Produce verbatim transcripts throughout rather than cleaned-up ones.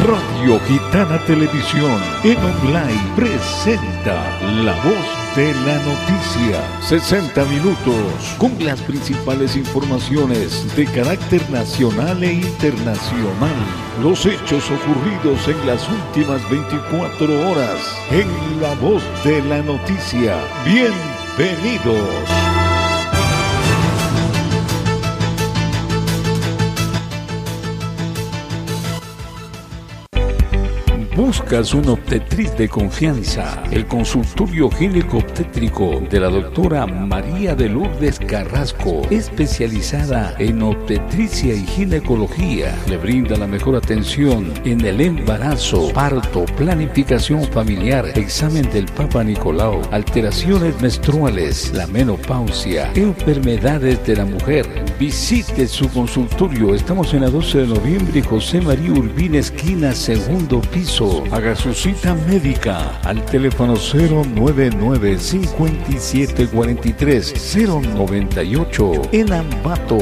Radio Gitana Televisión en online presenta La Voz de la Noticia. sesenta minutos con las principales informaciones de carácter nacional e internacional. Los hechos ocurridos en las últimas veinticuatro horas en La Voz de la Noticia. Bienvenidos. ¿Buscas una obstetriz de confianza? El consultorio gineco-obstétrico de la doctora María de Lourdes Carrasco, especializada en obstetricia y ginecología, le brinda la mejor atención en el embarazo, parto, planificación familiar, examen del Papa Nicolau, alteraciones menstruales, la menopausia, enfermedades de la mujer. Visite su consultorio. Estamos en la doce de noviembre, José María Urbina, esquina, segundo piso. Haga su cita médica al teléfono cero nueve nueve, cinco siete cuatro tres, cero nueve ocho en Ambato.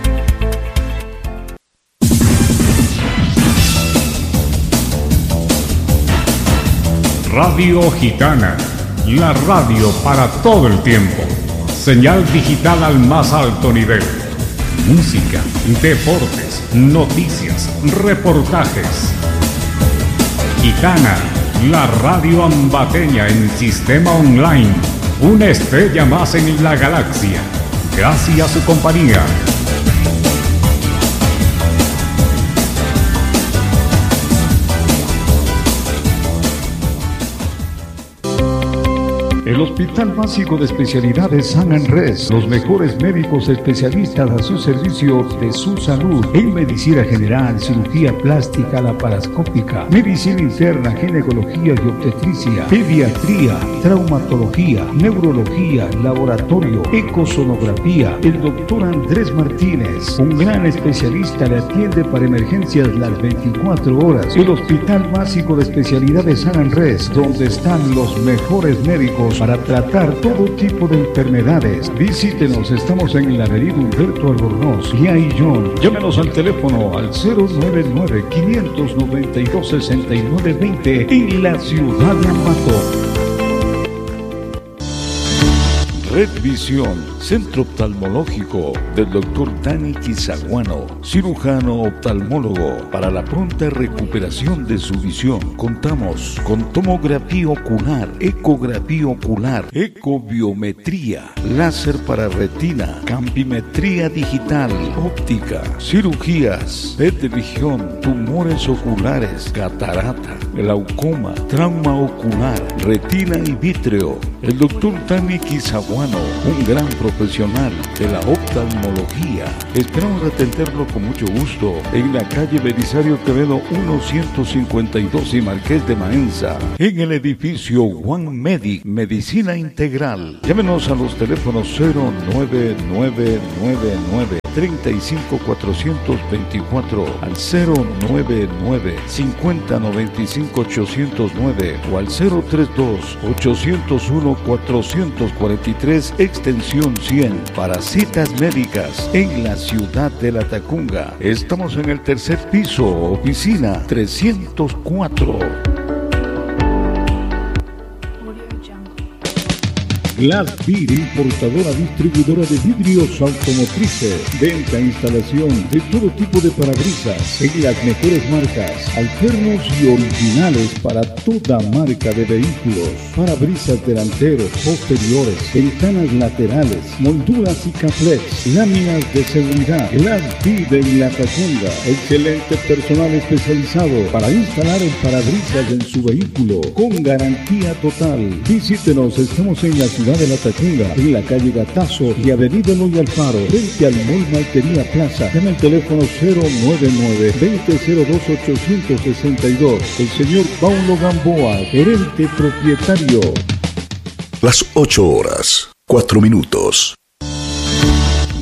Radio Gitana, la radio para todo el tiempo. Señal digital al más alto nivel. Música, deportes, noticias, reportajes. Gitana, la radio ambateña en sistema online, una estrella más en la galaxia. Gracias a su compañía. El Hospital Básico de Especialidades San Andrés, los mejores médicos especialistas a su servicio de su salud en medicina general, cirugía plástica, laparoscópica, medicina interna, ginecología y obstetricia, pediatría, traumatología, neurología, laboratorio, ecosonografía. El doctor Andrés Martínez, un gran especialista, le atiende para emergencias las veinticuatro horas. El Hospital Básico de Especialidades San Andrés, donde están los mejores médicos para tratar todo tipo de enfermedades. Visítenos, estamos en la avenida Humberto Albornoz y Aillón. Llámenos al teléfono al cero nueve nueve, cinco nueve dos, seis nueve dos cero en la ciudad de Ambato. Red Visión, centro oftalmológico del doctor Dani Quizaguano, cirujano oftalmólogo. Para la pronta recuperación de su visión, contamos con tomografía ocular, ecografía ocular, ecobiometría, láser para retina, campimetría digital, óptica, cirugías, P E T de visión, tumores oculares, catarata, glaucoma, trauma ocular, retina y vítreo. El doctor Dani Quizaguano, un gran profesional de la oftalmología. Esperamos atenderlo con mucho gusto en la calle Belisario Quevedo ciento cincuenta y dos y Marqués de Maenza, en el edificio One Medic, Medicina Integral. Llámenos a los teléfonos cero nueve nueve nueve nueve, tres cinco cuatro dos cuatro, al cero nueve nueve, cincuenta, noventa y cinco, ochocientos nueve o al cero treinta y dos, ochocientos uno, cuatrocientos cuarenta y tres, extensión cien, para citas médicas en la ciudad de La Tacunga. Estamos en el tercer piso, oficina trescientos cuatro. Glass Beer, importadora distribuidora de vidrios automotrices, venta e instalación de todo tipo de parabrisas en las mejores marcas, alternos y originales para toda marca de vehículos, parabrisas delanteros, posteriores, ventanas laterales, molduras y caplex, láminas de seguridad. Glass Beer en La Tacunga, excelente personal especializado para instalar el parabrisas en su vehículo con garantía total. Visítenos, estamos en la ciudad de La Tacunga, en la calle Gatazo y avenida Eloy Alfaro, frente al Mall Maltería Plaza. Llama al teléfono cero nueve nueve, veinte cero dos, ochocientos sesenta y dos. El señor Paulo Gamboa, gerente propietario. Las ocho horas, cuatro minutos.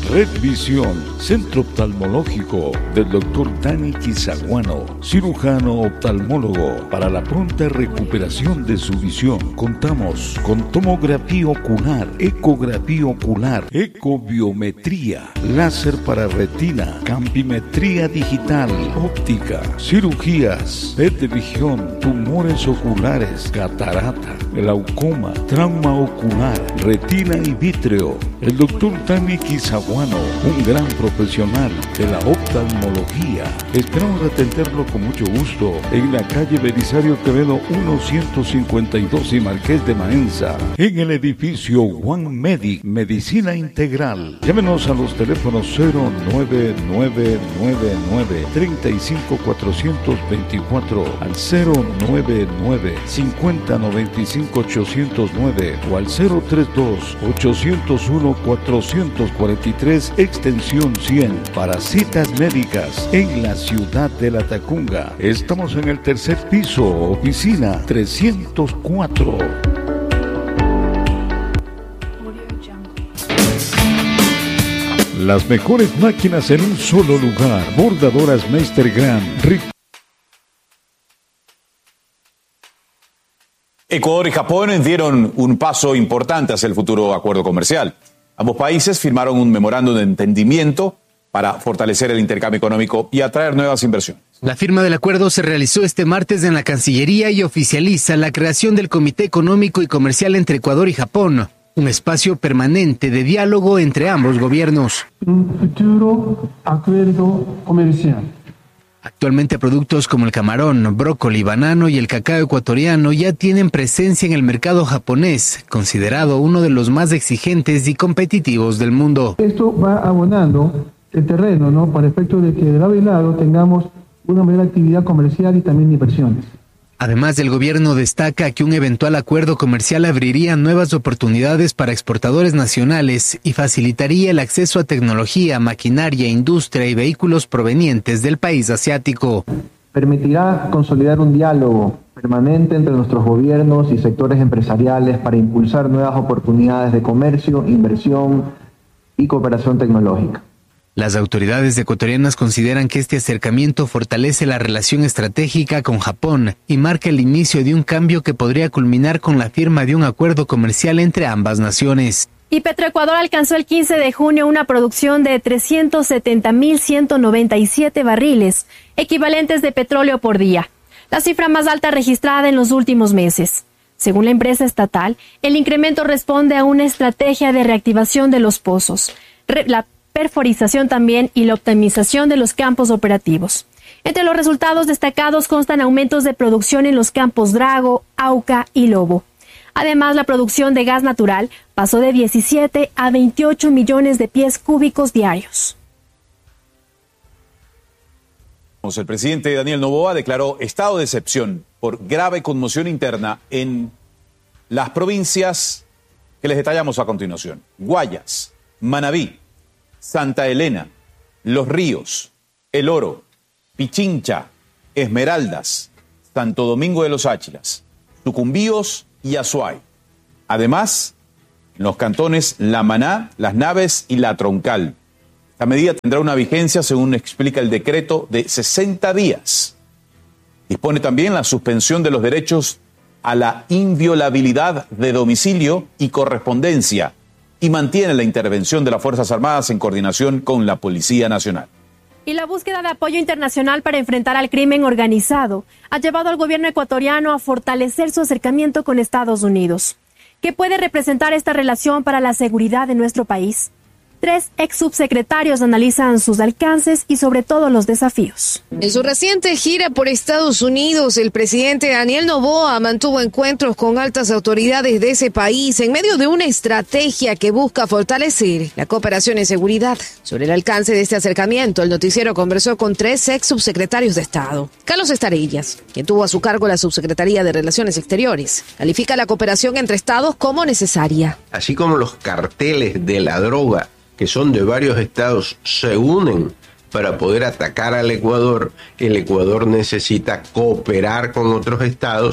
Red Visión, centro oftalmológico del doctor Dani Kisaguano, cirujano oftalmólogo. Para la pronta recuperación de su visión, contamos con tomografía ocular, ecografía ocular, ecobiometría, láser para retina, campimetría digital, óptica, cirugías, P E T de visión, tumores oculares, catarata, glaucoma, trauma ocular, retina y vítreo. El doctor Dani Kisaguano, un gran profesional de la oftalmología. Esperamos atenderlo con mucho gusto en la calle Belisario Quevedo ciento cincuenta y dos y Marqués de Maenza, en el edificio One Medic, Medicina Integral. Llámenos a los teléfonos cero nueve nueve nueve nueve, tres cinco cuatro dos cuatro, al cero nueve nueve, cincuenta noventa y cinco ochocientos nueve o al cero treinta y dos, ochocientos uno, cuatrocientos cuarenta y tres, extensión cien, para citas médicas en la ciudad de La Tacunga. Estamos en el tercer piso, oficina trescientos cuatro. Las mejores máquinas en un solo lugar. Bordadoras Meister Grand. Rick. Ecuador y Japón dieron un paso importante hacia el futuro acuerdo comercial. Ambos países firmaron un memorándum de entendimiento para fortalecer el intercambio económico y atraer nuevas inversiones. La firma del acuerdo se realizó este martes en la Cancillería y oficializa la creación del Comité Económico y Comercial entre Ecuador y Japón, un espacio permanente de diálogo entre ambos gobiernos. Un futuro acuerdo comercial. Actualmente productos como el camarón, brócoli, banano y el cacao ecuatoriano ya tienen presencia en el mercado japonés, considerado uno de los más exigentes y competitivos del mundo. Esto va abonando el terreno, ¿no?, para efecto de que de lado y lado tengamos una mayor actividad comercial y también inversiones. Además, el gobierno destaca que un eventual acuerdo comercial abriría nuevas oportunidades para exportadores nacionales y facilitaría el acceso a tecnología, maquinaria, industria y vehículos provenientes del país asiático. Permitirá consolidar un diálogo permanente entre nuestros gobiernos y sectores empresariales para impulsar nuevas oportunidades de comercio, inversión y cooperación tecnológica. Las autoridades ecuatorianas consideran que este acercamiento fortalece la relación estratégica con Japón y marca el inicio de un cambio que podría culminar con la firma de un acuerdo comercial entre ambas naciones. Y Petroecuador alcanzó el quince de junio una producción de trescientos setenta mil ciento noventa y siete barriles, equivalentes de petróleo por día, la cifra más alta registrada en los últimos meses. Según la empresa estatal, el incremento responde a una estrategia de reactivación de los pozos, re- la perforización también y la optimización de los campos operativos. Entre los resultados destacados constan aumentos de producción en los campos Drago, Auca y Lobo. Además, la producción de gas natural pasó de diecisiete a veintiocho millones de pies cúbicos diarios. El presidente Daniel Noboa declaró estado de excepción por grave conmoción interna en las provincias que les detallamos a continuación: Guayas, Manabí, Santa Elena, Los Ríos, El Oro, Pichincha, Esmeraldas, Santo Domingo de los Áchilas, Sucumbíos y Azuay. Además, en los cantones La Maná, Las Naves y La Troncal. Esta medida tendrá una vigencia, según explica el decreto, de sesenta días. Dispone también la suspensión de los derechos a la inviolabilidad de domicilio y correspondencia y mantiene la intervención de las Fuerzas Armadas en coordinación con la Policía Nacional. Y la búsqueda de apoyo internacional para enfrentar al crimen organizado ha llevado al gobierno ecuatoriano a fortalecer su acercamiento con Estados Unidos. ¿Qué puede representar esta relación para la seguridad de nuestro país? Tres ex subsecretarios analizan sus alcances y sobre todo los desafíos. En su reciente gira por Estados Unidos, el presidente Daniel Noboa mantuvo encuentros con altas autoridades de ese país en medio de una estrategia que busca fortalecer la cooperación en seguridad. Sobre el alcance de este acercamiento, el noticiero conversó con tres ex subsecretarios de Estado. Carlos Estarillas, quien tuvo a su cargo la Subsecretaría de Relaciones Exteriores, califica la cooperación entre estados como necesaria. Así como los carteles de la droga, que son de varios estados, se unen para poder atacar al Ecuador, el Ecuador necesita cooperar con otros estados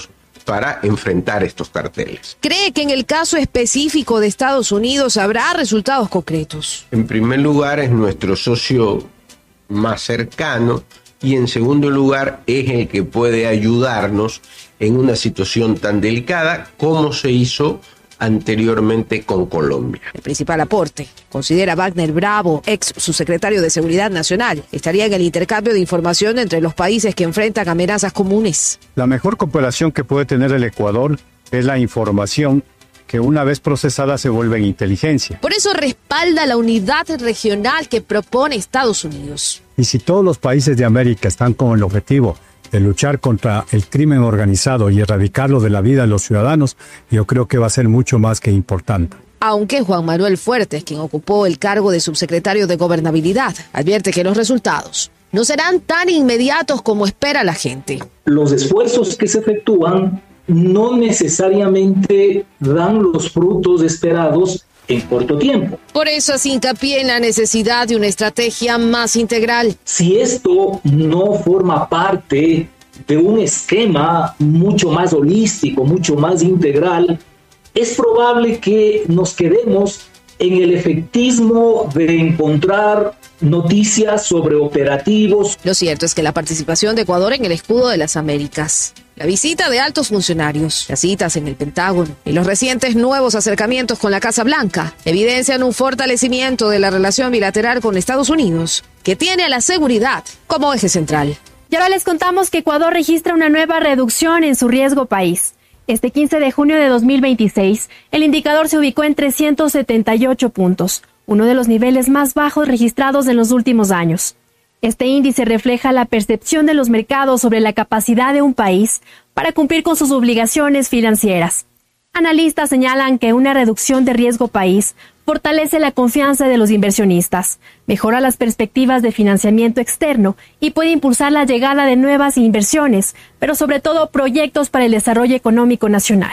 para enfrentar estos carteles. ¿Cree que en el caso específico de Estados Unidos habrá resultados concretos? En primer lugar, es nuestro socio más cercano y en segundo lugar es el que puede ayudarnos en una situación tan delicada como se hizo anteriormente con Colombia. El principal aporte, considera Wagner Bravo, ex subsecretario de Seguridad Nacional, estaría en el intercambio de información entre los países que enfrentan amenazas comunes. La mejor cooperación que puede tener el Ecuador es la información que una vez procesada se vuelve en inteligencia. Por eso respalda la unidad regional que propone Estados Unidos. Y si todos los países de América están con el objetivo de luchar contra el crimen organizado y erradicarlo de la vida de los ciudadanos, yo creo que va a ser mucho más que importante. Aunque Juan Manuel Fuertes, quien ocupó el cargo de subsecretario de Gobernabilidad, advierte que los resultados no serán tan inmediatos como espera la gente. Los esfuerzos que se efectúan no necesariamente dan los frutos esperados en corto tiempo. Por eso hace hincapié en la necesidad de una estrategia más integral. Si esto no forma parte de un esquema mucho más holístico, mucho más integral, es probable que nos quedemos en el efectismo de encontrar noticias sobre operativos. Lo cierto es que la participación de Ecuador en el Escudo de las Américas, la visita de altos funcionarios, las citas en el Pentágono y los recientes nuevos acercamientos con la Casa Blanca evidencian un fortalecimiento de la relación bilateral con Estados Unidos, que tiene a la seguridad como eje central. Y ahora les contamos que Ecuador registra una nueva reducción en su riesgo país. Este quince de junio de dos mil veintiséis, el indicador se ubicó en trescientos setenta y ocho puntos, uno de los niveles más bajos registrados en los últimos años. Este índice refleja la percepción de los mercados sobre la capacidad de un país para cumplir con sus obligaciones financieras. Analistas señalan que una reducción de riesgo país fortalece la confianza de los inversionistas, mejora las perspectivas de financiamiento externo y puede impulsar la llegada de nuevas inversiones, pero sobre todo proyectos para el desarrollo económico nacional.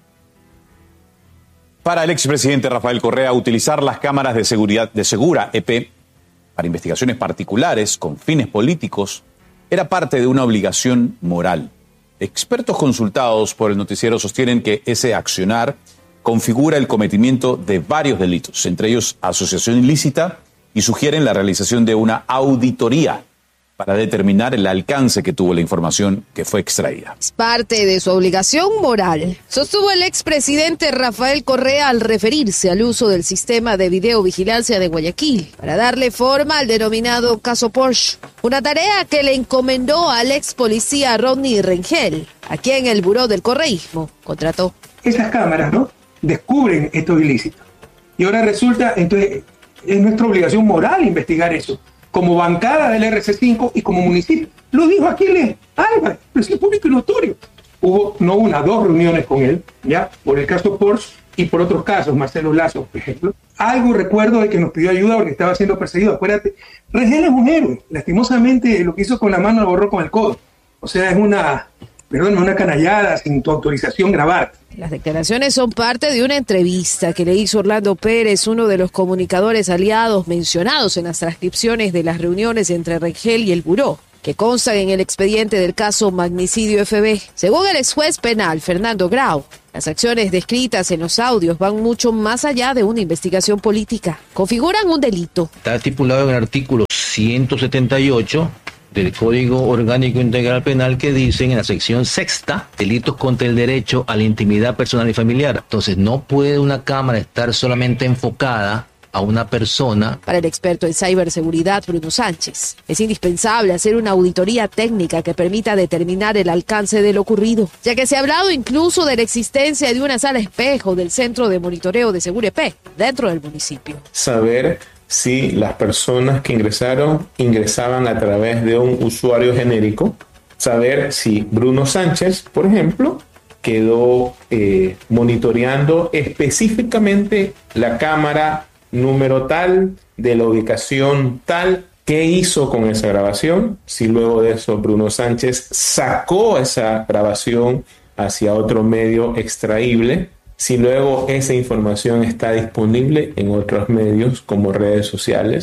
Para el expresidente Rafael Correa, utilizar las cámaras de seguridad de Segura E P para investigaciones particulares con fines políticos era parte de una obligación moral. Expertos consultados por el noticiero sostienen que ese accionar configura el cometimiento de varios delitos, entre ellos asociación ilícita, y sugieren la realización de una auditoría para determinar el alcance que tuvo la información que fue extraída. Es parte de su obligación moral, sostuvo el expresidente Rafael Correa al referirse al uso del sistema de videovigilancia de Guayaquil para darle forma al denominado caso Porsche, una tarea que le encomendó al ex policía Rodney Rengel, a quien el Buró del Correísmo contrató. Esas cámaras, ¿no?, descubren estos ilícitos. Y ahora resulta, entonces, es nuestra obligación moral investigar eso, como bancada del R C cinco y como municipio. Lo dijo Aquiles Álvarez, presidente público y notorio. Hubo no una, dos reuniones con él, ya, por el caso Porsche y por otros casos, Marcelo Lazo, por ejemplo. Algo recuerdo de que nos pidió ayuda porque estaba siendo perseguido. Acuérdate, Rengel es un héroe. Lastimosamente, lo que hizo con la mano lo borró con el codo. O sea, es una, perdón, una canallada sin tu autorización grabar. Las declaraciones son parte de una entrevista que le hizo Orlando Pérez, uno de los comunicadores aliados mencionados en las transcripciones de las reuniones entre Rengel y el Buró, que constan en el expediente del caso Magnicidio F B. Según el ex juez penal Fernando Grau, las acciones descritas en los audios van mucho más allá de una investigación política. Configuran un delito. Está estipulado en el artículo ciento setenta y ocho del Código Orgánico Integral Penal, que dicen en la sección sexta, delitos contra el derecho a la intimidad personal y familiar. Entonces no puede una cámara estar solamente enfocada a una persona. Para el experto en ciberseguridad Bruno Sánchez, es indispensable hacer una auditoría técnica que permita determinar el alcance de lo ocurrido, ya que se ha hablado incluso de la existencia de una sala espejo del Centro de Monitoreo de Segura E P dentro del municipio. Saber si las personas que ingresaron ingresaban a través de un usuario genérico, saber si Bruno Sánchez, por ejemplo, quedó eh, monitoreando específicamente la cámara número tal, de la ubicación tal, qué hizo con esa grabación, si luego de eso Bruno Sánchez sacó esa grabación hacia otro medio extraíble, si luego esa información está disponible en otros medios como redes sociales.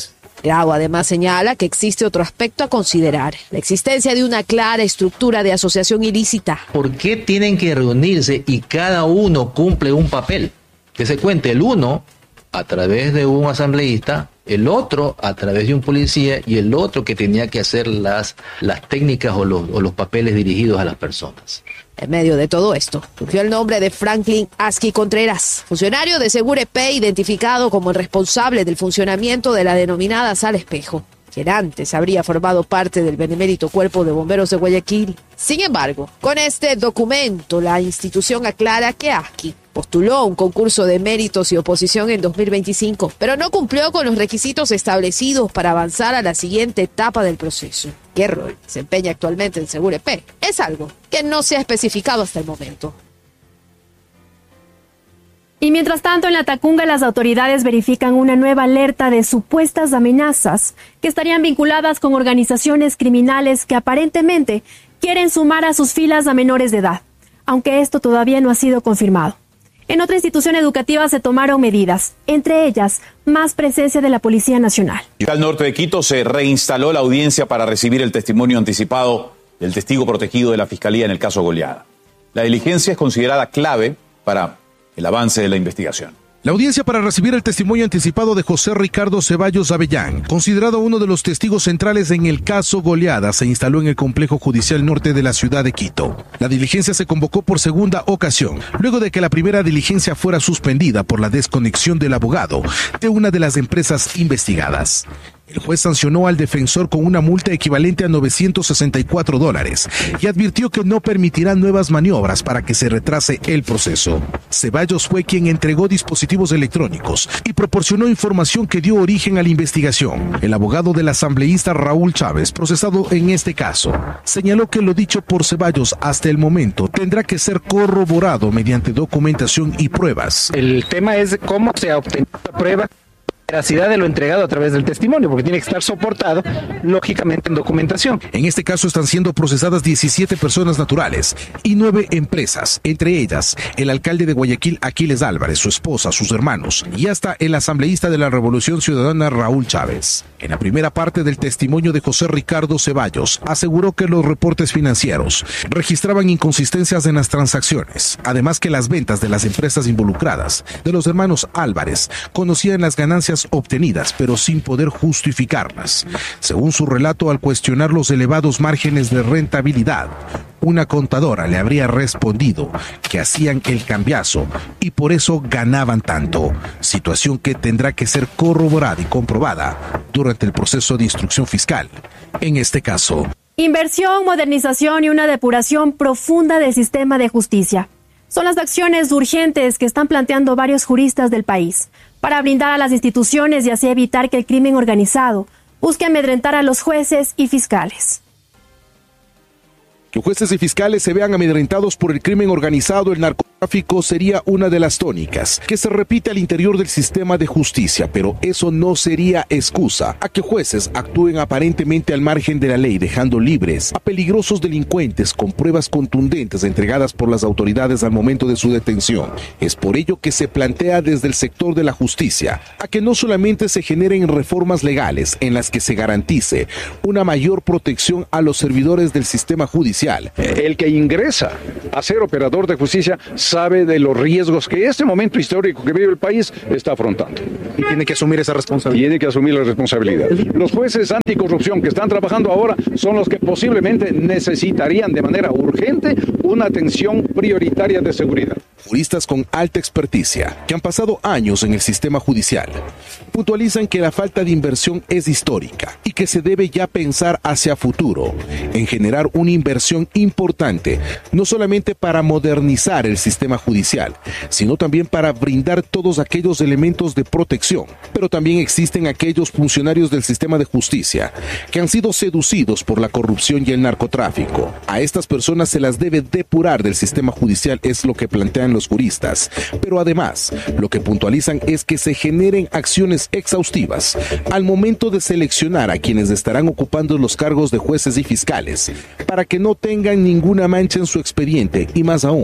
Grau además señala que existe otro aspecto a considerar, la existencia de una clara estructura de asociación ilícita. ¿Por qué tienen que reunirse y cada uno cumple un papel? Que se cuente el uno a través de un asambleísta, el otro a través de un policía y el otro que tenía que hacer las, las técnicas o los, o los papeles dirigidos a las personas. En medio de todo esto, surgió el nombre de Franklin Asqui Contreras, funcionario de Segurep identificado como el responsable del funcionamiento de la denominada Sala Espejo, quien antes habría formado parte del benemérito Cuerpo de Bomberos de Guayaquil. Sin embargo, con este documento, la institución aclara que Asqui postuló un concurso de méritos y oposición en dos mil veinticinco, pero no cumplió con los requisitos establecidos para avanzar a la siguiente etapa del proceso. ¿Qué rol desempeña actualmente en Segurep? Es algo que no se ha especificado hasta el momento. Y mientras tanto, en la Tacunga, las autoridades verifican una nueva alerta de supuestas amenazas que estarían vinculadas con organizaciones criminales que aparentemente quieren sumar a sus filas a menores de edad, aunque esto todavía no ha sido confirmado. En otra institución educativa se tomaron medidas, entre ellas, más presencia de la Policía Nacional. Al norte de Quito se reinstaló la audiencia para recibir el testimonio anticipado del testigo protegido de la Fiscalía en el caso Goliada. La diligencia es considerada clave para el avance de la investigación. La audiencia para recibir el testimonio anticipado de José Ricardo Ceballos Avellán, considerado uno de los testigos centrales en el caso Goliada, se instaló en el Complejo Judicial Norte de la ciudad de Quito. La diligencia se convocó por segunda ocasión, luego de que la primera diligencia fuera suspendida por la desconexión del abogado de una de las empresas investigadas. El juez sancionó al defensor con una multa equivalente a novecientos sesenta y cuatro dólares y advirtió que no permitirá nuevas maniobras para que se retrase el proceso. Ceballos fue quien entregó dispositivos electrónicos y proporcionó información que dio origen a la investigación. El abogado del asambleísta Raúl Chávez, procesado en este caso, señaló que lo dicho por Ceballos hasta el momento tendrá que ser corroborado mediante documentación y pruebas. El tema es cómo se ha obtenido la prueba. Veracidad de lo entregado a través del testimonio, porque tiene que estar soportado, lógicamente, en documentación. En este caso están siendo procesadas diecisiete personas naturales y nueve empresas, entre ellas el alcalde de Guayaquil, Aquiles Álvarez, su esposa, sus hermanos y hasta el asambleísta de la Revolución Ciudadana, Raúl Chávez. En la primera parte del testimonio de José Ricardo Ceballos, aseguró que los reportes financieros registraban inconsistencias en las transacciones, además que las ventas de las empresas involucradas, de los hermanos Álvarez, conocían las ganancias obtenidas, pero sin poder justificarlas. Según su relato, al cuestionar los elevados márgenes de rentabilidad, una contadora le habría respondido que hacían el cambiazo y por eso ganaban tanto, situación que tendrá que ser corroborada y comprobada durante el proceso de instrucción fiscal. En este caso, inversión, modernización y una depuración profunda del sistema de justicia son las acciones urgentes que están planteando varios juristas del país para blindar a las instituciones y así evitar que el crimen organizado busque amedrentar a los jueces y fiscales. Que jueces y fiscales se vean amedrentados por el crimen organizado, el narcotráfico, sería una de las tónicas que se repite al interior del sistema de justicia, pero eso no sería excusa a que jueces actúen aparentemente al margen de la ley, dejando libres a peligrosos delincuentes con pruebas contundentes entregadas por las autoridades al momento de su detención. Es por ello que se plantea desde el sector de la justicia a que no solamente se generen reformas legales en las que se garantice una mayor protección a los servidores del sistema judicial. El que ingresa a ser operador de justicia sabe de los riesgos que este momento histórico que vive el país está afrontando. Y tiene que asumir esa responsabilidad. Tiene que asumir la responsabilidad. Los jueces anticorrupción que están trabajando ahora son los que posiblemente necesitarían de manera urgente una atención prioritaria de seguridad. Juristas con alta experticia, que han pasado años en el sistema judicial, puntualizan que la falta de inversión es histórica y que se debe ya pensar hacia futuro en generar una inversión importante, no solamente para modernizar el sistema judicial, sino también para brindar todos aquellos elementos de protección. Pero también existen aquellos funcionarios del sistema de justicia que han sido seducidos por la corrupción y el narcotráfico. A estas personas se las debe depurar del sistema judicial, es lo que plantean los juristas, pero además lo que puntualizan es que se generen acciones exhaustivas al momento de seleccionar a quienes estarán ocupando los cargos de jueces y fiscales, para que no tengan ninguna mancha en su expediente y más aún,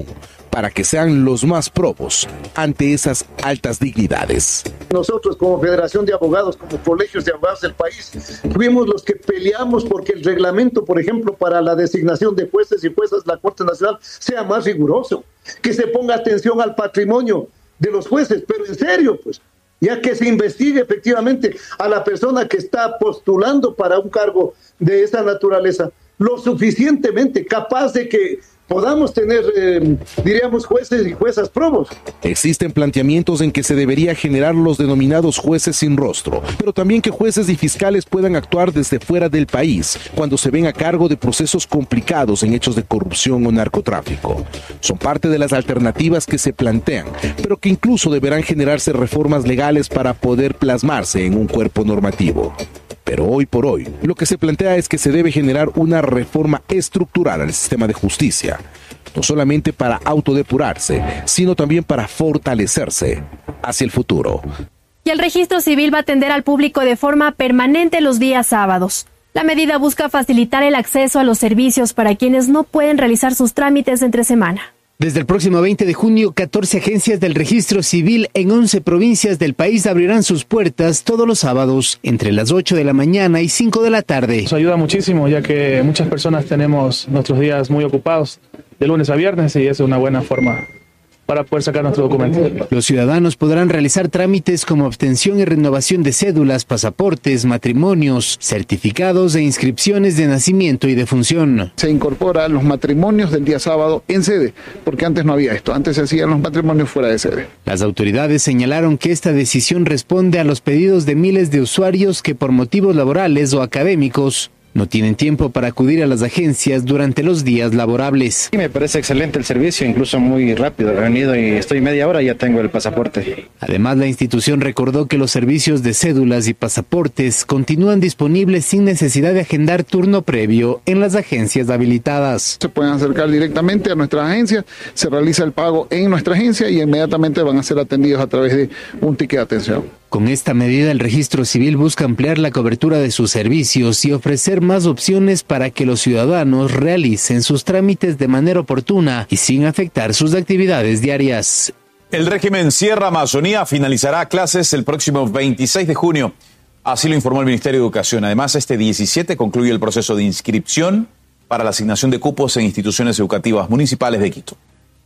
para que sean los más probos ante esas altas dignidades. Nosotros como Federación de Abogados, como colegios de abogados del país, fuimos los que peleamos porque el reglamento, por ejemplo, para la designación de jueces y juezas de la Corte Nacional sea más riguroso, que se ponga atención al patrimonio de los jueces, pero en serio, pues, ya que se investigue efectivamente a la persona que está postulando para un cargo de esa naturaleza, lo suficientemente capaz de que podamos tener, eh, diríamos, jueces y juezas probos. Existen planteamientos en que se debería generar los denominados jueces sin rostro, pero también que jueces y fiscales puedan actuar desde fuera del país cuando se ven a cargo de procesos complicados en hechos de corrupción o narcotráfico. Son parte de las alternativas que se plantean, pero que incluso deberán generarse reformas legales para poder plasmarse en un cuerpo normativo. Pero hoy por hoy, lo que se plantea es que se debe generar una reforma estructural al sistema de justicia, no solamente para autodepurarse, sino también para fortalecerse hacia el futuro. Y el registro civil va a atender al público de forma permanente los días sábados. La medida busca facilitar el acceso a los servicios para quienes no pueden realizar sus trámites entre semana. Desde el próximo veinte de junio, catorce agencias del registro civil en once provincias del país abrirán sus puertas todos los sábados entre las ocho de la mañana y cinco de la tarde. Nos ayuda muchísimo, ya que muchas personas tenemos nuestros días muy ocupados de lunes a viernes y es una buena forma para poder sacar nuestro documento. Los ciudadanos podrán realizar trámites como obtención y renovación de cédulas, pasaportes, matrimonios, certificados e inscripciones de nacimiento y defunción. Se incorporan los matrimonios del día sábado en sede, porque antes no había esto, antes se hacían los matrimonios fuera de sede. Las autoridades señalaron que esta decisión responde a los pedidos de miles de usuarios que por motivos laborales o académicos no tienen tiempo para acudir a las agencias durante los días laborables. Sí, me parece excelente el servicio, incluso muy rápido. He venido y estoy media hora y ya tengo el pasaporte. Además, la institución recordó que los servicios de cédulas y pasaportes continúan disponibles sin necesidad de agendar turno previo en las agencias habilitadas. Se pueden acercar directamente a nuestras agencias, se realiza el pago en nuestra agencia y inmediatamente van a ser atendidos a través de un ticket de atención. Con esta medida, el registro civil busca ampliar la cobertura de sus servicios y ofrecer más opciones para que los ciudadanos realicen sus trámites de manera oportuna y sin afectar sus actividades diarias. El régimen Sierra Amazonía finalizará clases el próximo veintiséis de junio. Así lo informó el Ministerio de Educación. Además, este diecisiete concluye el proceso de inscripción para la asignación de cupos en instituciones educativas municipales de Quito.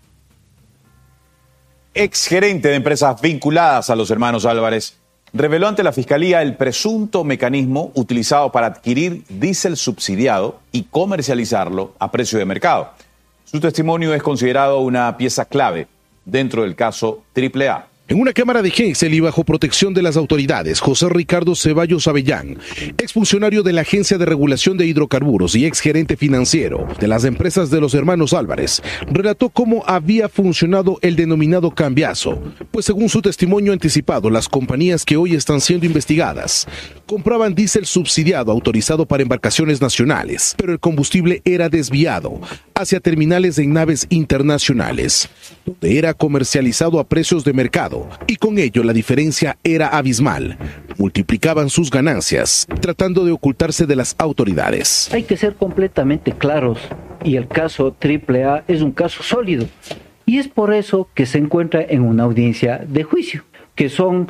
Exgerente de empresas vinculadas a los hermanos Álvarez reveló ante la Fiscalía el presunto mecanismo utilizado para adquirir diésel subsidiado y comercializarlo a precio de mercado. Su testimonio es considerado una pieza clave dentro del caso Triple A. En una cámara de Gesell y bajo protección de las autoridades, José Ricardo Ceballos Avellán, exfuncionario de la Agencia de Regulación de Hidrocarburos y exgerente financiero de las empresas de los hermanos Álvarez, relató cómo había funcionado el denominado cambiazo, pues según su testimonio anticipado, las compañías que hoy están siendo investigadas compraban diésel subsidiado autorizado para embarcaciones nacionales, pero el combustible era desviado hacia terminales en naves internacionales, donde era comercializado a precios de mercado, y con ello la diferencia era abismal. Multiplicaban sus ganancias, tratando de ocultarse de las autoridades. Hay que ser completamente claros, y el caso Triple A es un caso sólido, y es por eso que se encuentra en una audiencia de juicio, que son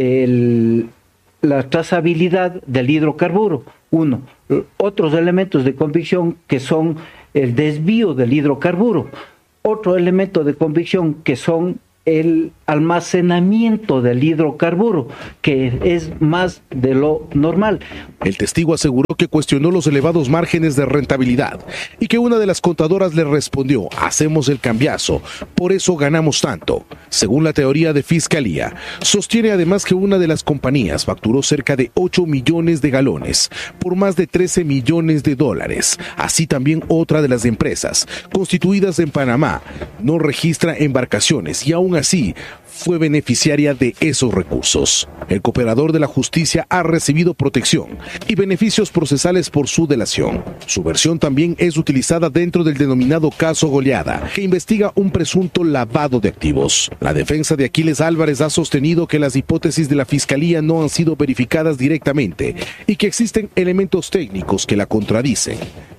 el, la trazabilidad del hidrocarburo, uno, otros elementos de convicción que son el desvío del hidrocarburo, otro elemento de convicción que son el almacenamiento del hidrocarburo, que es más de lo normal. El testigo aseguró que cuestionó los elevados márgenes de rentabilidad y que una de las contadoras le respondió: hacemos el cambiazo, por eso ganamos tanto. Según la teoría de Fiscalía, sostiene además que una de las compañías facturó cerca de ocho millones de galones por más de trece millones de dólares. Así también otra de las empresas, constituidas en Panamá, no registra embarcaciones y aún así fue beneficiaria de esos recursos. El cooperador de la justicia ha recibido protección y beneficios procesales por su delación. Su versión también es utilizada dentro del denominado caso Goleada, que investiga un presunto lavado de activos. La defensa de Aquiles Álvarez ha sostenido que las hipótesis de la Fiscalía no han sido verificadas directamente y que existen elementos técnicos que la contradicen.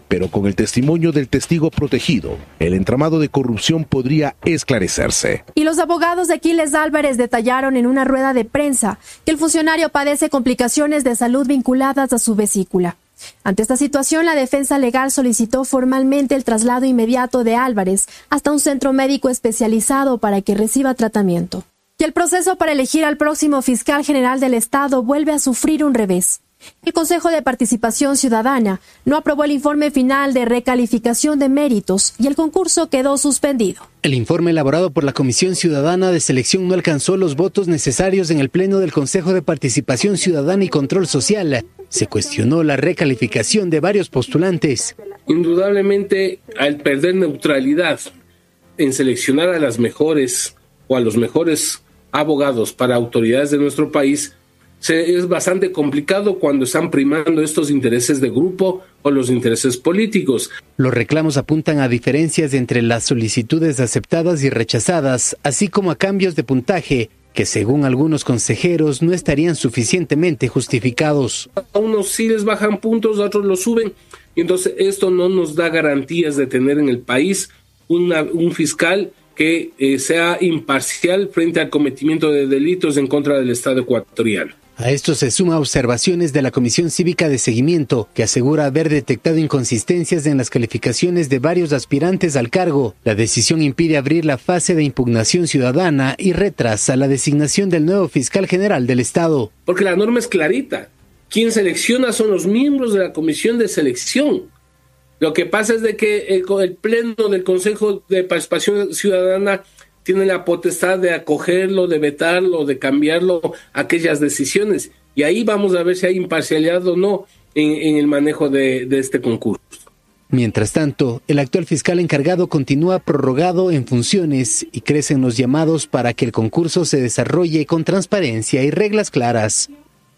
pero con el testimonio del testigo protegido, el entramado de corrupción podría esclarecerse. Y los abogados de Aquiles Álvarez detallaron en una rueda de prensa que el funcionario padece complicaciones de salud vinculadas a su vesícula. Ante esta situación, la defensa legal solicitó formalmente el traslado inmediato de Álvarez hasta un centro médico especializado para que reciba tratamiento. Y el proceso para elegir al próximo fiscal general del Estado vuelve a sufrir un revés. El Consejo de Participación Ciudadana no aprobó el informe final de recalificación de méritos y el concurso quedó suspendido. El informe elaborado por la Comisión Ciudadana de Selección no alcanzó los votos necesarios en el Pleno del Consejo de Participación Ciudadana y Control Social. Se cuestionó la recalificación de varios postulantes. Indudablemente, al perder neutralidad en seleccionar a las mejores o a los mejores abogados para autoridades de nuestro país, se, es bastante complicado cuando están primando estos intereses de grupo o los intereses políticos. Los reclamos apuntan a diferencias entre las solicitudes aceptadas y rechazadas, así como a cambios de puntaje que según algunos consejeros no estarían suficientemente justificados. A unos sí les bajan puntos, a otros los suben, y entonces esto no nos da garantías de tener en el país una, un fiscal que eh, sea imparcial frente al cometimiento de delitos en contra del Estado ecuatoriano. A esto se suma observaciones de la Comisión Cívica de Seguimiento, que asegura haber detectado inconsistencias en las calificaciones de varios aspirantes al cargo. La decisión impide abrir la fase de impugnación ciudadana y retrasa la designación del nuevo fiscal general del Estado. Porque la norma es clarita. Quien selecciona son los miembros de la Comisión de Selección. Lo que pasa es de que el, el Pleno del Consejo de Participación Ciudadana tiene la potestad de acogerlo, de vetarlo, de cambiarlo, aquellas decisiones. Y ahí vamos a ver si hay imparcialidad o no en, en el manejo de, de este concurso. Mientras tanto, el actual fiscal encargado continúa prorrogado en funciones y crecen los llamados para que el concurso se desarrolle con transparencia y reglas claras.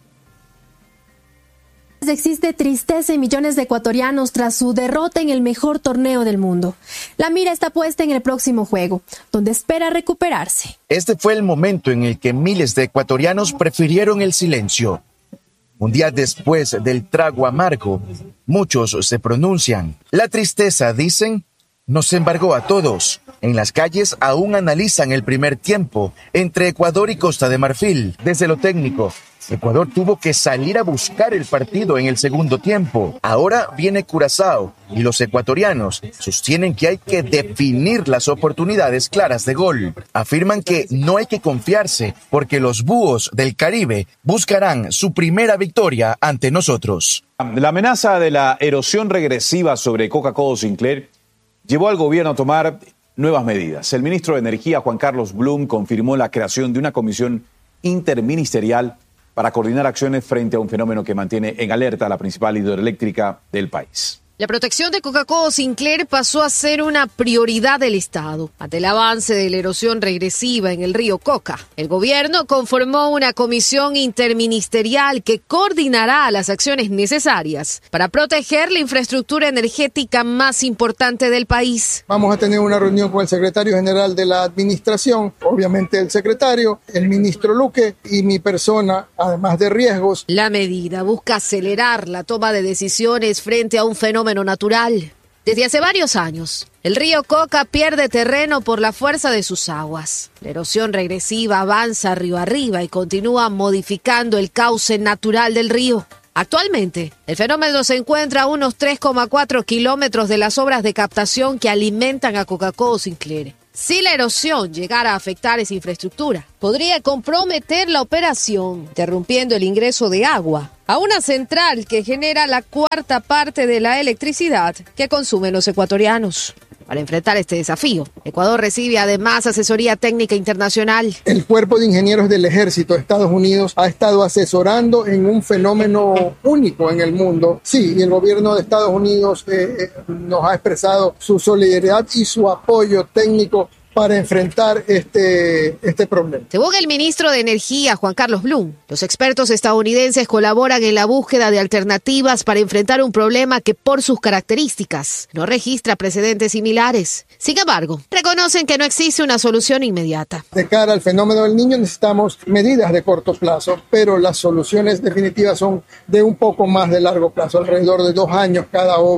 Existe tristeza en millones de ecuatorianos tras su derrota en el mejor torneo del mundo. La mira está puesta en el próximo juego, donde espera recuperarse. Este fue el momento en el que miles de ecuatorianos prefirieron el silencio. Un día después del trago amargo, muchos se pronuncian. La tristeza, dicen, nos embargó a todos. En las calles aún analizan el primer tiempo entre Ecuador y Costa de Marfil. Desde lo técnico, Ecuador tuvo que salir a buscar el partido en el segundo tiempo. Ahora viene Curazao y los ecuatorianos sostienen que hay que definir las oportunidades claras de gol. Afirman que no hay que confiarse porque los búhos del Caribe buscarán su primera victoria ante nosotros. La amenaza de la erosión regresiva sobre Coca-Cola Sinclair llevó al gobierno a tomar nuevas medidas. El ministro de Energía, Juan Carlos Blum, confirmó la creación de una comisión interministerial para coordinar acciones frente a un fenómeno que mantiene en alerta a la principal hidroeléctrica del país. La protección de Coca-Cola Sinclair pasó a ser una prioridad del Estado. Ante el avance de la erosión regresiva en el río Coca, el gobierno conformó una comisión interministerial que coordinará las acciones necesarias para proteger la infraestructura energética más importante del país. Vamos a tener una reunión con el secretario general de la administración, obviamente el secretario, el ministro Luque y mi persona, además de riesgos. La medida busca acelerar la toma de decisiones frente a un fenómeno natural. Desde hace varios años, el río Coca pierde terreno por la fuerza de sus aguas. La erosión regresiva avanza río arriba y continúa modificando el cauce natural del río. Actualmente, el fenómeno se encuentra a unos tres coma cuatro kilómetros de las obras de captación que alimentan a Coca-Cola Sinclair. Si la erosión llegara a afectar esa infraestructura, podría comprometer la operación, interrumpiendo el ingreso de agua a una central que genera la cuarta parte de la electricidad que consumen los ecuatorianos. Para enfrentar este desafío, Ecuador recibe además asesoría técnica internacional. El Cuerpo de Ingenieros del Ejército de Estados Unidos ha estado asesorando en un fenómeno único en el mundo. Sí, y el gobierno de Estados Unidos eh, nos ha expresado su solidaridad y su apoyo técnico para enfrentar este, este problema. Según el ministro de Energía, Juan Carlos Blum, los expertos estadounidenses colaboran en la búsqueda de alternativas para enfrentar un problema que por sus características no registra precedentes similares. Sin embargo, reconocen que no existe una solución inmediata. De cara al fenómeno del Niño necesitamos medidas de corto plazo, pero las soluciones definitivas son de un poco más de largo plazo, alrededor de dos años cada obra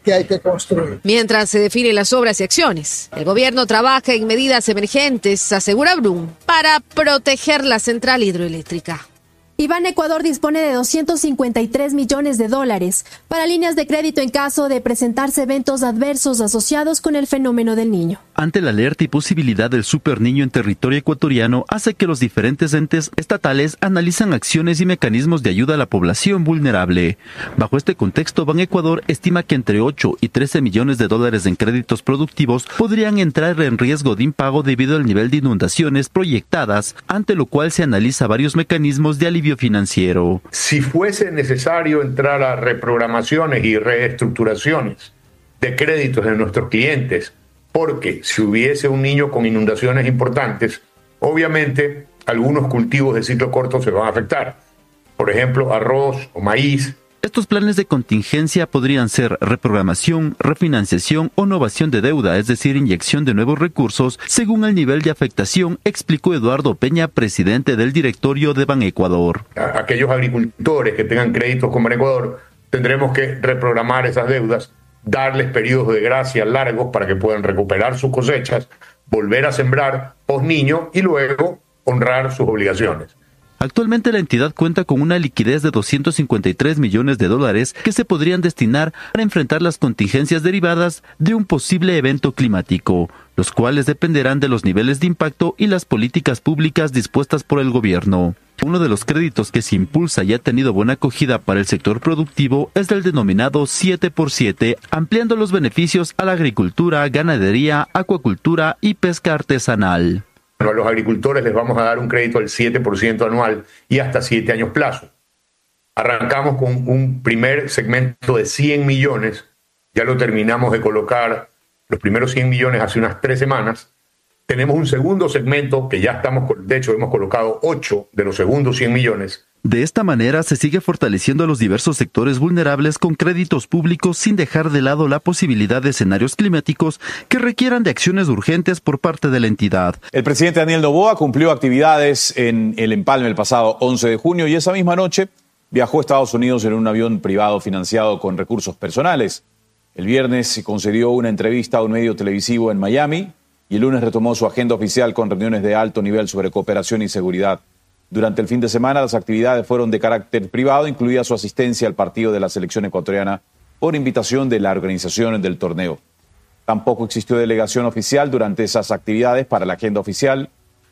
que hay que construir. Mientras se definen las obras y acciones, el gobierno trabaja en medidas emergentes, asegura Brum, para proteger la central hidroeléctrica. Y Banecuador dispone de doscientos cincuenta y tres millones de dólares para líneas de crédito en caso de presentarse eventos adversos asociados con el fenómeno del Niño. Ante la alerta y posibilidad del superniño en territorio ecuatoriano, hace que los diferentes entes estatales analizan acciones y mecanismos de ayuda a la población vulnerable. Bajo este contexto, Banecuador estima que entre ocho y trece millones de dólares en créditos productivos podrían entrar en riesgo de impago debido al nivel de inundaciones proyectadas, ante lo cual se analiza varios mecanismos de alivio financiero. Si fuese necesario entrar a reprogramaciones y reestructuraciones de créditos de nuestros clientes, porque si hubiese un niño con inundaciones importantes, obviamente algunos cultivos de ciclo corto se van a afectar. Por ejemplo, arroz o maíz. Estos planes de contingencia podrían ser reprogramación, refinanciación o novación de deuda, es decir, inyección de nuevos recursos, según el nivel de afectación, explicó Eduardo Peña, presidente del directorio de Banecuador. Aquellos agricultores que tengan créditos con Banecuador, tendremos que reprogramar esas deudas, darles periodos de gracia largos para que puedan recuperar sus cosechas, volver a sembrar post niño y luego honrar sus obligaciones. Actualmente la entidad cuenta con una liquidez de doscientos cincuenta y tres millones de dólares que se podrían destinar para enfrentar las contingencias derivadas de un posible evento climático, los cuales dependerán de los niveles de impacto y las políticas públicas dispuestas por el gobierno. Uno de los créditos que se impulsa y ha tenido buena acogida para el sector productivo es del denominado siete por siete, ampliando los beneficios a la agricultura, ganadería, acuacultura y pesca artesanal. A los agricultores les vamos a dar un crédito del siete por ciento anual y hasta siete años plazo. Arrancamos con un primer segmento de cien millones, ya lo terminamos de colocar, los primeros cien millones hace unas tres semanas. Tenemos un segundo segmento que ya estamos, de hecho hemos colocado ocho de los segundos cien millones. De esta manera se sigue fortaleciendo a los diversos sectores vulnerables con créditos públicos sin dejar de lado la posibilidad de escenarios climáticos que requieran de acciones urgentes por parte de la entidad. El presidente Daniel Noboa cumplió actividades en el Empalme el pasado once de junio y esa misma noche viajó a Estados Unidos en un avión privado financiado con recursos personales. El viernes se concedió una entrevista a un medio televisivo en Miami y el lunes retomó su agenda oficial con reuniones de alto nivel sobre cooperación y seguridad. Durante el fin de semana, las actividades fueron de carácter privado, incluida su asistencia al partido de la selección ecuatoriana por invitación de la organización del torneo. Tampoco existió delegación oficial durante esas actividades para la agenda oficial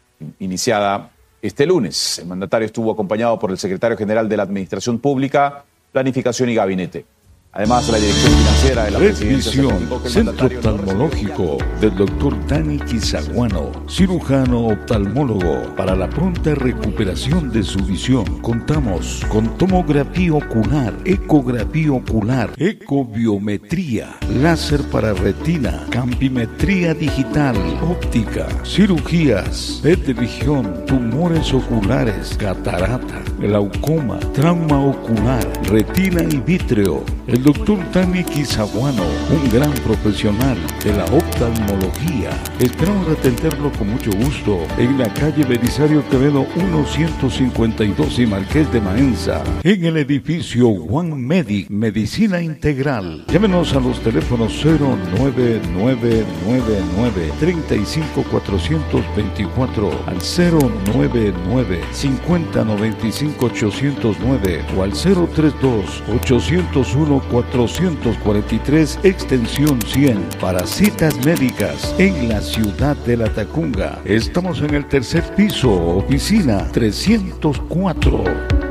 iniciada este lunes. El mandatario estuvo acompañado por el secretario general de la Administración Pública, Planificación y Gabinete. Además, la dirección financiera de la presidencia... Revisión, Centro Oftalmológico del doctor Dani Quizaguano, cirujano oftalmólogo, para la pronta recuperación de su visión. Contamos con tomografía ocular, ecografía ocular, ecobiometría, láser para retina, campimetría digital, óptica, cirugías, P E T de visión, tumores oculares, catarata, glaucoma, trauma ocular, retina y vítreo. El doctor Dani Quizaguano, un gran profesional de la oftalmología. Esperamos atenderlo con mucho gusto en la calle Belisario Quevedo ciento cincuenta y dos y Marqués de Maenza, en el edificio One Medic, Medicina Integral. Llámenos a los teléfonos cero nueve nueve nueve nueve, tres cinco cuatro dos cuatro, al cero nueve nueve, cinco cero nueve cinco, ocho cero nueve o al cero tres dos, ocho cero uno, cuatrocientos cuarenta y tres, extensión cien, para citas médicas en la ciudad de La Tacunga. Estamos en el tercer piso, oficina trescientos cuatro.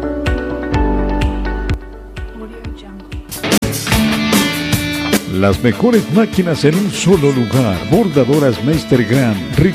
Las mejores máquinas en un solo lugar. Bordadoras Meister Grand.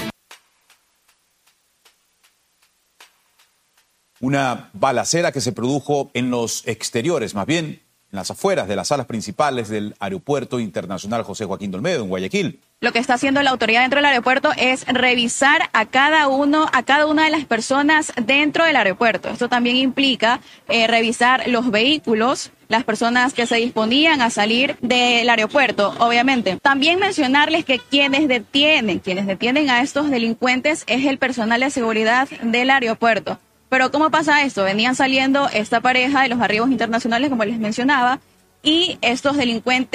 Una balacera que se produjo en los exteriores, más bien en las afueras de las salas principales del Aeropuerto Internacional José Joaquín de Olmedo, en Guayaquil. Lo que está haciendo la autoridad dentro del aeropuerto es revisar a cada uno, a cada una de las personas dentro del aeropuerto. Esto también implica eh, revisar los vehículos, las personas que se disponían a salir del aeropuerto, obviamente. También mencionarles que quienes detienen, quienes detienen a estos delincuentes es el personal de seguridad del aeropuerto. Pero ¿cómo pasa esto? Venían saliendo esta pareja de los arribos internacionales, como les mencionaba, y estos delincuentes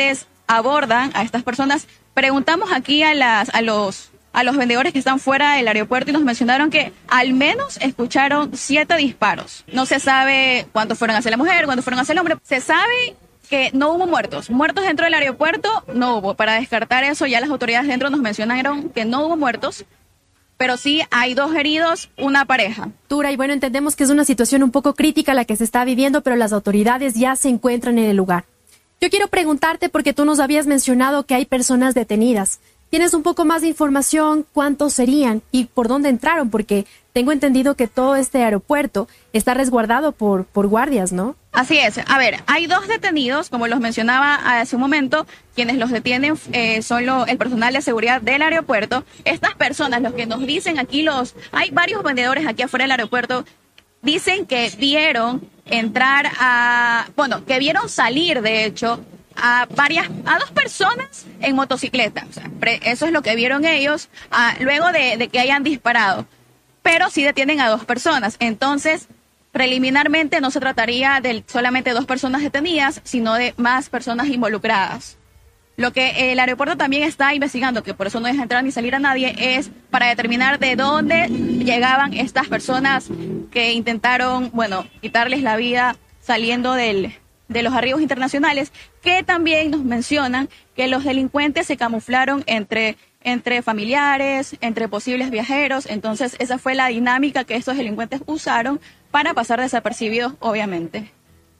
abordan a estas personas. Preguntamos aquí a, las, a, los, a los vendedores que están fuera del aeropuerto y nos mencionaron que al menos escucharon siete disparos. No se sabe cuántos fueron hacia la mujer, cuántos fueron hacia el hombre. Se sabe que no hubo muertos. Muertos dentro del aeropuerto no hubo. Para descartar eso, ya las autoridades dentro nos mencionaron que no hubo muertos, pero sí hay dos heridos, una pareja. Tura, y bueno, entendemos que es una situación un poco crítica la que se está viviendo, pero las autoridades ya se encuentran en el lugar. Yo quiero preguntarte, porque tú nos habías mencionado que hay personas detenidas. ¿Tienes un poco más de información? ¿Cuántos serían? ¿Y por dónde entraron? Porque tengo entendido que todo este aeropuerto está resguardado por, por guardias, ¿no? Así es. A ver, hay dos detenidos, como los mencionaba hace un momento. Quienes los detienen eh, son lo, el personal de seguridad del aeropuerto. Estas personas, los que nos dicen aquí, los hay varios vendedores aquí afuera del aeropuerto, dicen que vieron entrar a, bueno, que vieron salir, de hecho, a varias, a dos personas en motocicleta. O sea, pre, eso es lo que vieron ellos a, luego de, de que hayan disparado. Pero sí detienen a dos personas. Entonces, preliminarmente no se trataría de solamente dos personas detenidas, sino de más personas involucradas. Lo que el aeropuerto también está investigando, que por eso no deja entrar ni salir a nadie, es para determinar de dónde llegaban estas personas que intentaron, bueno, quitarles la vida saliendo del, de los arribos internacionales, que también nos mencionan que los delincuentes se camuflaron entre, entre familiares, entre posibles viajeros. Entonces esa fue la dinámica que estos delincuentes usaron para pasar desapercibidos, obviamente.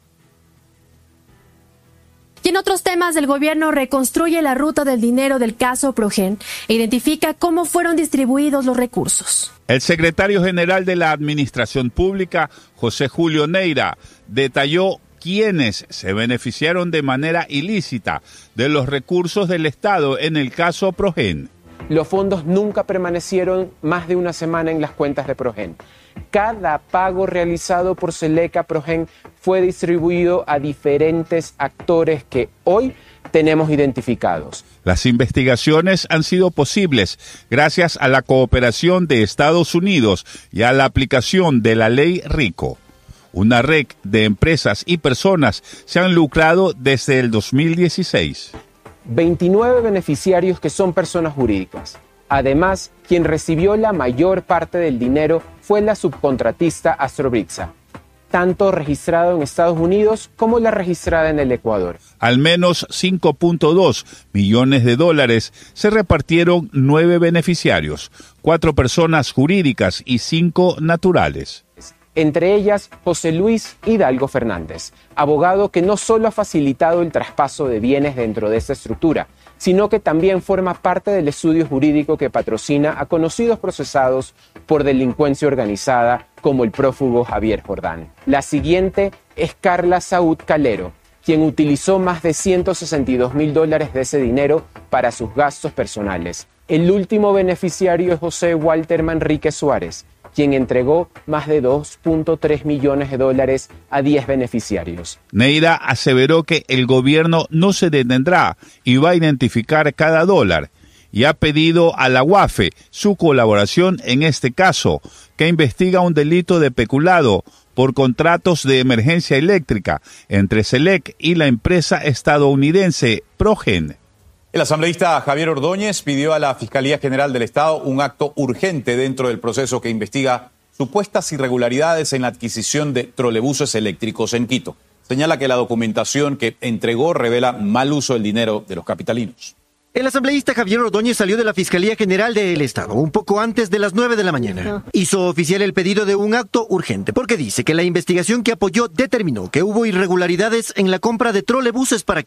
Y en otros temas, el gobierno reconstruye la ruta del dinero del caso Progen e identifica cómo fueron distribuidos los recursos. El secretario general de la Administración Pública, José Julio Neira, detalló quiénes se beneficiaron de manera ilícita de los recursos del Estado en el caso Progen. Los fondos nunca permanecieron más de una semana en las cuentas de Progen. Cada pago realizado por Seleca Progen fue distribuido a diferentes actores que hoy tenemos identificados. Las investigaciones han sido posibles gracias a la cooperación de Estados Unidos y a la aplicación de la ley RICO. Una red de empresas y personas se han lucrado desde el dos mil dieciséis. veintinueve beneficiarios que son personas jurídicas. Además, quien recibió la mayor parte del dinero fue la subcontratista Astrobrixa, tanto registrado en Estados Unidos como la registrada en el Ecuador. Al menos cinco punto dos millones de dólares se repartieron nueve beneficiarios, cuatro personas jurídicas y cinco naturales. Entre ellas, José Luis Hidalgo Fernández, abogado que no solo ha facilitado el traspaso de bienes dentro de esta estructura, sino que también forma parte del estudio jurídico que patrocina a conocidos procesados por delincuencia organizada como el prófugo Javier Jordán. La siguiente es Carla Saúd Calero, quien utilizó más de ciento sesenta y dos mil dólares de ese dinero para sus gastos personales. El último beneficiario es José Walter Manrique Suárez, quien entregó más de dos punto tres millones de dólares a diez beneficiarios. Neira aseveró que el gobierno no se detendrá y va a identificar cada dólar y ha pedido a la U A F E su colaboración en este caso, que investiga un delito de peculado por contratos de emergencia eléctrica entre Selec y la empresa estadounidense Progen. El asambleísta Javier Ordóñez pidió a la Fiscalía General del Estado un acto urgente dentro del proceso que investiga supuestas irregularidades en la adquisición de trolebuses eléctricos en Quito. Señala que la documentación que entregó revela mal uso del dinero de los capitalinos. El asambleísta Javier Ordóñez salió de la Fiscalía General del Estado un poco antes de las nueve de la mañana. Hizo oficial el pedido de un acto urgente porque dice que la investigación que apoyó determinó que hubo irregularidades en la compra de trolebuses para Quito.